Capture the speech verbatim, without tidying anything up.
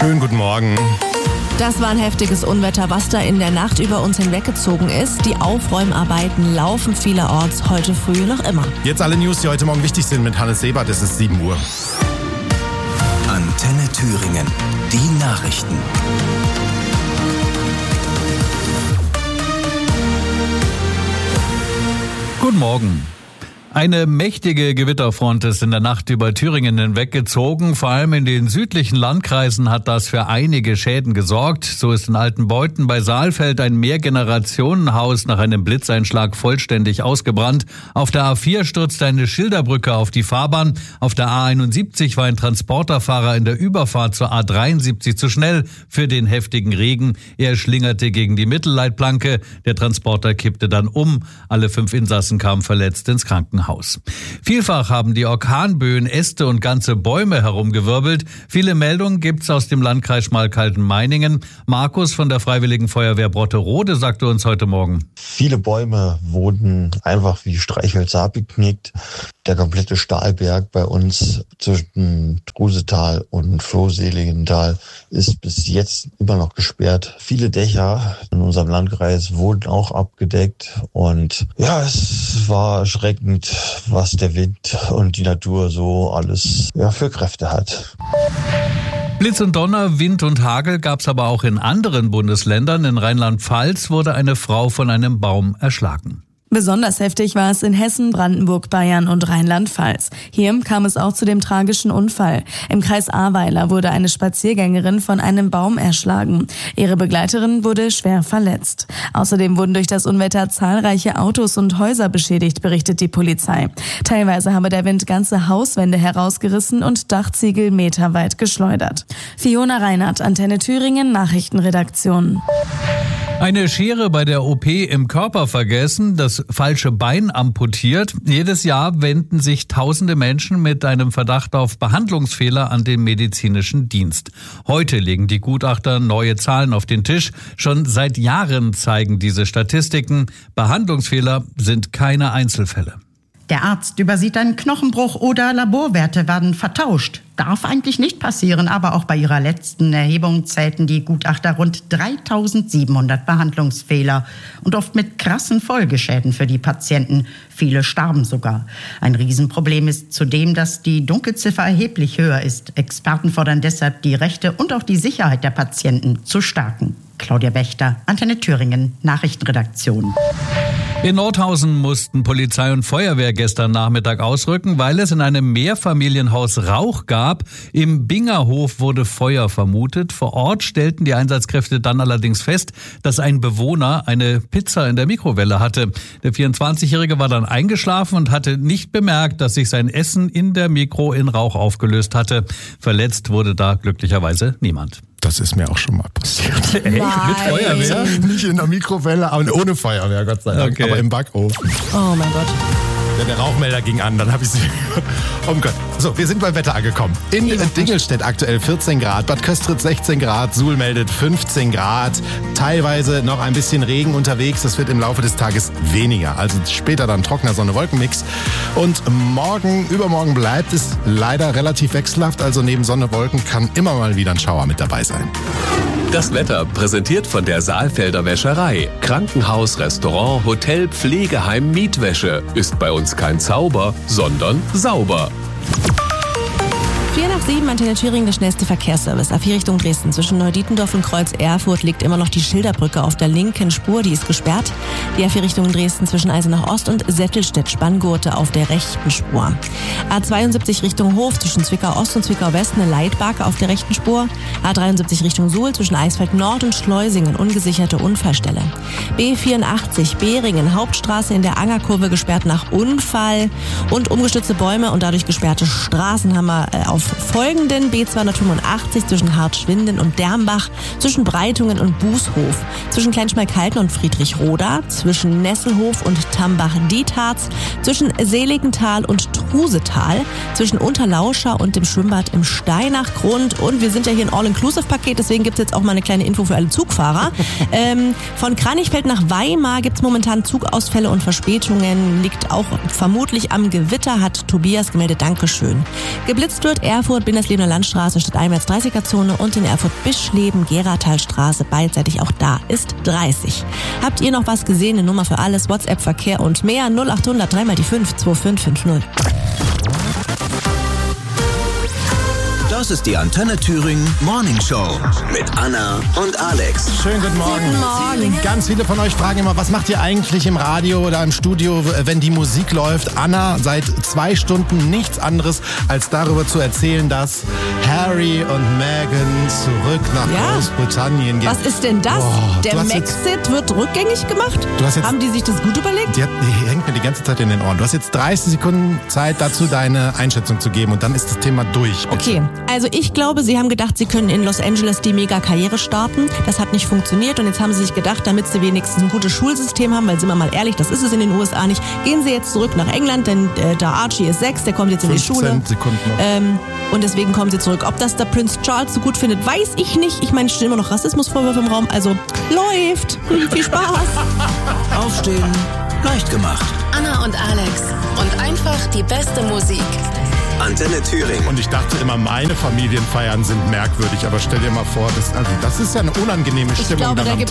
Schönen guten Morgen. Das war ein heftiges Unwetter, was da in der Nacht über uns hinweggezogen ist. Die Aufräumarbeiten laufen vielerorts heute früh noch immer. Jetzt alle News, die heute Morgen wichtig sind mit Hannes Sebert. Es ist sieben Uhr. Antenne Thüringen. Die Nachrichten. Guten Morgen. Eine mächtige Gewitterfront ist in der Nacht über Thüringen hinweggezogen. Vor allem in den südlichen Landkreisen hat das für einige Schäden gesorgt. So ist in Altenbeuthen bei Saalfeld ein Mehrgenerationenhaus nach einem Blitzeinschlag vollständig ausgebrannt. Auf der A vier stürzte eine Schilderbrücke auf die Fahrbahn. Auf der A einundsiebzig war ein Transporterfahrer in der Überfahrt zur A dreiundsiebzig zu schnell für den heftigen Regen. Er schlingerte gegen die Mittelleitplanke. Der Transporter kippte dann um. Alle fünf Insassen kamen verletzt ins Krankenhaus. Haus. Vielfach haben die Orkanböen Äste und ganze Bäume herumgewirbelt. Viele Meldungen gibt's aus dem Landkreis Schmalkalden-Meiningen. Markus von der Freiwilligen Feuerwehr Brotterode sagte uns heute Morgen: Viele Bäume wurden einfach wie Streichhölzer abgeknickt. Der komplette Stahlberg bei uns zwischen Trusetal und Flohseligental ist bis jetzt immer noch gesperrt. Viele Dächer in unserem Landkreis wurden auch abgedeckt und ja, es war erschreckend, was der Wind und die Natur so alles ja, für Kräfte hat. Blitz und Donner, Wind und Hagel gab's aber auch in anderen Bundesländern. In Rheinland-Pfalz wurde eine Frau von einem Baum erschlagen. Besonders heftig war es in Hessen, Brandenburg, Bayern und Rheinland-Pfalz. Hier kam es auch zu dem tragischen Unfall. Im Kreis Ahrweiler wurde eine Spaziergängerin von einem Baum erschlagen. Ihre Begleiterin wurde schwer verletzt. Außerdem wurden durch das Unwetter zahlreiche Autos und Häuser beschädigt, berichtet die Polizei. Teilweise habe der Wind ganze Hauswände herausgerissen und Dachziegel meterweit geschleudert. Fiona Reinhardt, Antenne Thüringen, Nachrichtenredaktion. Eine Schere bei der O P im Körper vergessen, das falsche Bein amputiert. Jedes Jahr wenden sich tausende Menschen mit einem Verdacht auf Behandlungsfehler an den medizinischen Dienst. Heute legen die Gutachter neue Zahlen auf den Tisch. Schon seit Jahren zeigen diese Statistiken, Behandlungsfehler sind keine Einzelfälle. Der Arzt übersieht einen Knochenbruch oder Laborwerte werden vertauscht. Darf eigentlich nicht passieren, aber auch bei ihrer letzten Erhebung zählten die Gutachter rund dreitausendsiebenhundert Behandlungsfehler und oft mit krassen Folgeschäden für die Patienten. Viele starben sogar. Ein Riesenproblem ist zudem, dass die Dunkelziffer erheblich höher ist. Experten fordern deshalb, die Rechte und auch die Sicherheit der Patienten zu stärken. Claudia Wächter, Antenne Thüringen, Nachrichtenredaktion. In Nordhausen mussten Polizei und Feuerwehr gestern Nachmittag ausrücken, weil es in einem Mehrfamilienhaus Rauch gab. Im Bingerhof wurde Feuer vermutet. Vor Ort stellten die Einsatzkräfte dann allerdings fest, dass ein Bewohner eine Pizza in der Mikrowelle hatte. Der vierundzwanzigjährige war dann eingeschlafen und hatte nicht bemerkt, dass sich sein Essen in der Mikro in Rauch aufgelöst hatte. Verletzt wurde da glücklicherweise niemand. Das ist mir auch schon mal passiert. Echt? Mit Feuerwehr? Nicht in der Mikrowelle, aber ohne Feuerwehr, Gott sei Dank. Okay. Aber im Backofen. Oh mein Gott. Ja, der Rauchmelder ging an, dann habe ich sie gehört. Oh Gott. So, wir sind beim Wetter angekommen. In Dingelstedt aktuell vierzehn Grad, Bad Köstritz sechzehn Grad, Suhl meldet fünfzehn Grad. Teilweise noch ein bisschen Regen unterwegs. Das wird im Laufe des Tages weniger. Also später dann trockener Sonne-Wolken-Mix. Und morgen, übermorgen bleibt es leider relativ wechselhaft. Also neben Sonne, Wolken kann immer mal wieder ein Schauer mit dabei sein. Das Wetter präsentiert von der Saalfelder Wäscherei. Krankenhaus, Restaurant, Hotel, Pflegeheim, Mietwäsche. Ist bei uns kein Zauber, sondern sauber. vier nach sieben, Antenne Thüringen, der schnellste Verkehrsservice. A vier Richtung Dresden. Zwischen Neudietendorf und Kreuz Erfurt liegt immer noch die Schilderbrücke auf der linken Spur. Die ist gesperrt. Die A vier Richtung Dresden zwischen Eisenach Ost und Settelstedt Spanngurte auf der rechten Spur. A zweiundsiebzig Richtung Hof zwischen Zwickau Ost und Zwickau West eine Leitbarke auf der rechten Spur. A dreiundsiebzig Richtung Suhl zwischen Eisfeld Nord und Schleusingen ungesicherte Unfallstelle. B vierundachtzig Beringen Hauptstraße in der Angerkurve gesperrt nach Unfall und umgestürzte Bäume und dadurch gesperrte Straßen haben wir äh, auf folgenden: B zweihundertfünfundachtzig zwischen Hartschwinden und Dermbach, zwischen Breitungen und Bußhof, zwischen Kleinschmalkalden und Friedrichroda, zwischen Nesselhof und Tambach-Dietharz, zwischen Seligenthal und Trusetal, zwischen Unterlauscha und dem Schwimmbad im Steinachgrund. Und wir sind ja hier ein All-Inclusive-Paket, deswegen gibt es jetzt auch mal eine kleine Info für alle Zugfahrer. ähm, von Kranichfeld nach Weimar gibt es momentan Zugausfälle und Verspätungen. Liegt auch vermutlich am Gewitter, hat Tobias gemeldet. Dankeschön. Geblitzt wird Erfurt, Binderslebener Landstraße statt Einwärts-dreißiger-Zone und in Erfurt-Bischleben-Geratalstraße beidseitig. Auch da ist dreißig. Habt ihr noch was gesehen? Eine Nummer für alles, WhatsApp, Verkehr und mehr. null acht hundert drei mal die fünf zwei fünf fünf null. Das ist die Antenne Thüringen Morning Show mit Anna und Alex. Schönen guten Morgen. Guten Morgen. Ganz viele von euch fragen immer, was macht ihr eigentlich im Radio oder im Studio, wenn die Musik läuft? Anna, seit zwei Stunden nichts anderes, als darüber zu erzählen, dass Harry und Meghan zurück nach Ja. Großbritannien gehen. Was ist denn das? Boah, Der du hast jetzt- Maxit wird rückgängig gemacht? Du hast jetzt- Haben die sich das gut überlegt? Die, hat, die hängt mir die ganze Zeit in den Ohren. Du hast jetzt dreißig Sekunden Zeit dazu, deine Einschätzung zu geben und dann ist das Thema durch. Bitte. Okay, also ich glaube, sie haben gedacht, sie können in Los Angeles die Mega-Karriere starten. Das hat nicht funktioniert und jetzt haben sie sich gedacht, damit sie wenigstens ein gutes Schulsystem haben, weil sind wir mal ehrlich, das ist es in den U S A nicht, gehen sie jetzt zurück nach England, denn äh, der Archie ist sechs, der kommt jetzt in die Schule. fünfzehn Sekunden noch. Ähm, und deswegen kommen sie zurück. Ob das der Prinz Charles so gut findet, weiß ich nicht. Ich meine, es stehen immer noch Rassismusvorwürfe im Raum, also läuft. Viel Spaß. Aufstehen, leicht gemacht. Anna und Alex. Und einfach die beste Musik. Antenne Thüringen. Und ich dachte immer, meine Familienfeiern sind merkwürdig, aber stell dir mal vor, das, also das ist ja eine unangenehme Ich Stimmung glaube, dann da am gibt